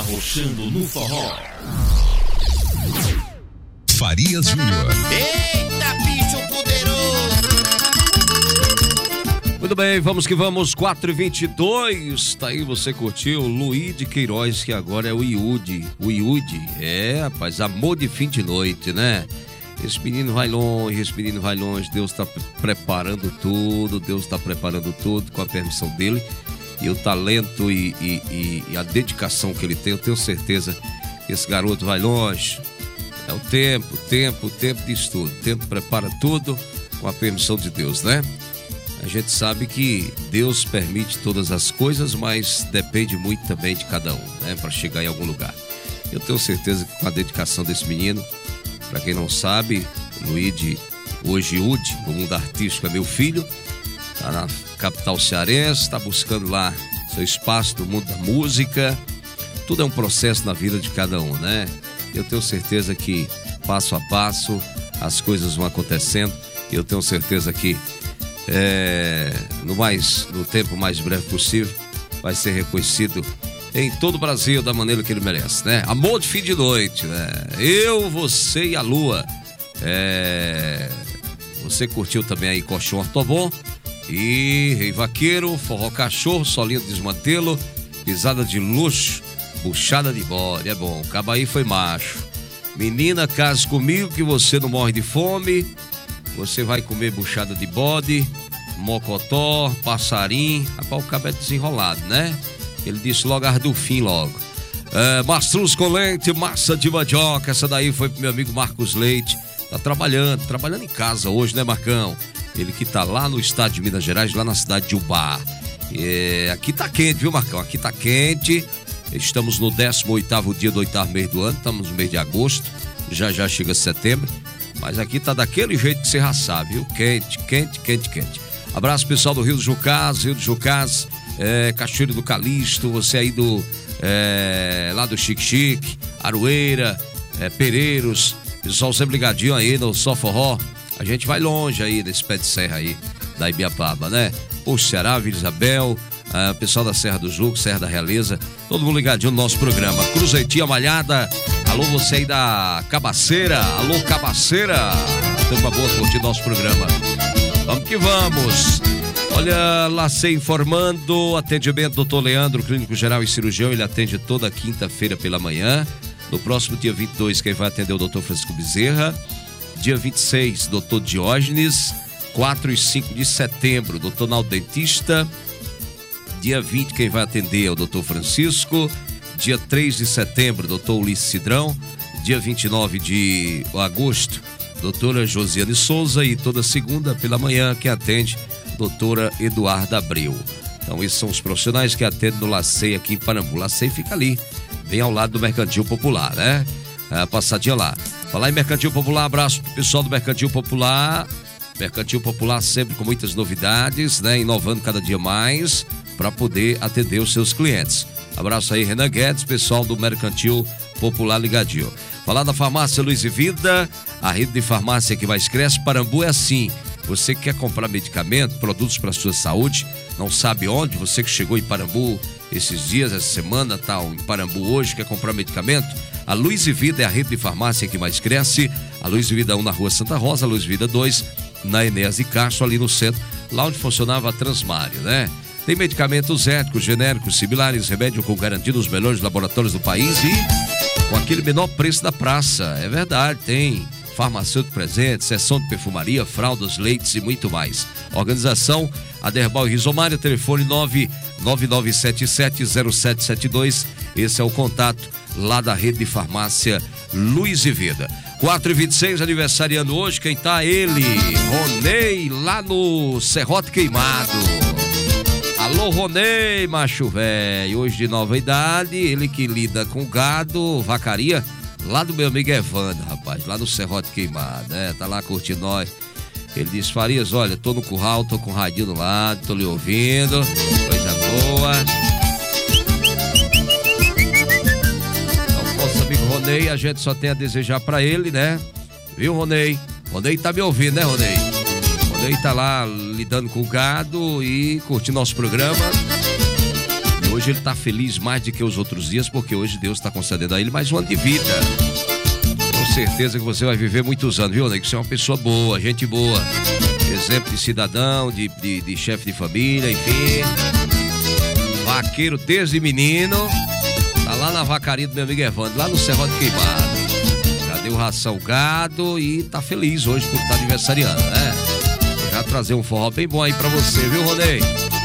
Arrochando no Forró. Farias Júnior. Eita, bicho poderoso! Muito bem, vamos que vamos, 4h22, tá aí, você curtiu Luiz de Queiroz, que agora é o Iude, rapaz, amor de fim de noite, né? Esse menino vai longe, Deus tá preparando tudo, com a permissão dele, e o talento e a dedicação que ele tem, eu tenho certeza que esse garoto vai longe. É o tempo disso tudo, o tempo prepara tudo com a permissão de Deus, né? A gente sabe que Deus permite todas as coisas, mas depende muito também de cada um, né? Para chegar em algum lugar. Eu tenho certeza que com a dedicação desse menino, para quem não sabe, o Luigi, hoje Ude, no mundo artístico, é meu filho, tá na capital cearense, tá buscando lá seu espaço no mundo da música. Tudo é um processo na vida de cada um, né? Eu tenho certeza que passo a passo as coisas vão acontecendo. Eu tenho certeza que no tempo mais breve possível vai ser reconhecido em todo o Brasil da maneira que ele merece, né? Amor de fim de noite, né? Eu, você e a lua. Você curtiu também aí Colchão Ortobon e Rei Vaqueiro, Forró Cachorro, Solinho Desmantelo, Pisada de Luxo, Buchada de Bode, é bom, Cabaí foi macho. Menina, case comigo que você não morre de fome. Você vai comer buchada de bode, mocotó, passarim. Rapaz, o cabo é desenrolado, né? Ele disse logo as do fim logo. Mastruz com leite, massa de mandioca. Essa daí foi pro meu amigo Marcos Leite. Tá trabalhando em casa hoje, né, Marcão? Ele que tá lá no estado de Minas Gerais, lá na cidade de Ubá. Aqui tá quente, viu, Marcão? Aqui tá quente. Estamos no 18º dia do 8º mês do ano, estamos no mês de agosto, já chega setembro, mas aqui tá daquele jeito que você já sabe, viu? Quente. Abraço pessoal do Rio do Jucás, Cachoeiro do Calixto, você aí lá do Chique, Aroeira, Pereiros, pessoal sempre ligadinho aí no Só Forró. A gente vai longe aí nesse pé de serra aí da Ibiapaba, né? O Ceará, Vila Isabel, pessoal da Serra do Juco, Serra da Realeza, todo mundo ligadinho no nosso programa. Cruzeitinha Malhada, alô você aí da Cabaceira, alô Cabaceira, tem uma boa curtir nosso programa. Vamos que vamos. Olha, Lacei informando, atendimento Dr. Leandro, clínico geral e cirurgião, ele atende toda quinta-feira pela manhã. No próximo dia 22, quem vai atender é o Dr. Francisco Bezerra. Dia 26, Dr. Diógenes. 4 e 5 de setembro, Dr. Naldo Dentista. Dia 20, quem vai atender é o Dr. Francisco. Dia 3 de setembro, Dr. Ulisses Cidrão. Dia 29 de agosto, doutora Josiane Souza. E toda segunda pela manhã, quem atende, doutora Eduarda Abreu. Então, esses são os profissionais que atendem no Lacei aqui em Parambu. Lacei fica ali, bem ao lado do Mercantil Popular, né? Passadinha lá. Falar em Mercantil Popular, abraço pro pessoal do Mercantil Popular. Mercantil Popular sempre com muitas novidades, né? Inovando cada dia mais para poder atender os seus clientes. Abraço aí, Renan Guedes, pessoal do Mercantil Popular ligadinho. Falar da farmácia Luiz e Vida, a rede de farmácia que mais cresce. Parambu é assim. Você que quer comprar medicamento, produtos para sua saúde, não sabe onde, você que chegou em Parambu esses dias, essa semana, tá em Parambu hoje, quer comprar medicamento, a Luiz e Vida é a rede de farmácia que mais cresce. A Luiz e Vida 1 na Rua Santa Rosa, a Luiz e Vida 2 na Enéas de Castro, ali no centro, lá onde funcionava a Transmário, né? Tem medicamentos éticos, genéricos, similares, remédio com garantia dos melhores laboratórios do país e com aquele menor preço da praça. É verdade, tem farmacêutico presente, seção de perfumaria, fraldas, leites e muito mais. Organização Aderbal e Rizomária, telefone 999770772. Esse é o contato lá da rede de farmácia Luiz e Vida. 4h26, aniversariando hoje, quem tá? Ele, Ronei, lá no Serrote Queimado. Alô, Ronei, macho velho, hoje de nova idade, ele que lida com gado, vacaria, lá do meu amigo Evandro, rapaz, lá no Serrote Queimado, né? Tá lá curtindo nós. Ele disse: Farias, olha, tô no curral, tô com o radinho do lado, tô lhe ouvindo, coisa boa. Então, nosso amigo Ronei, a gente só tem a desejar pra ele, né? Viu, Ronei? Ronei tá me ouvindo, né, Ronei? Ronei tá lá lidando com o gado e curtindo nosso programa. Hoje ele tá feliz mais do que os outros dias, porque hoje Deus está concedendo a ele mais um ano de vida. Com certeza que você vai viver muitos anos, viu, nego? Você é uma pessoa boa, gente boa. Exemplo de cidadão, de chefe de família, enfim. Vaqueiro desde menino. Tá lá na vacaria do meu amigo Evandro, lá no Serrote Queimado. Já deu ração gado e tá feliz hoje por estar aniversariando, né? Vou já trazer um forró bem bom aí pra você, viu, Ronei?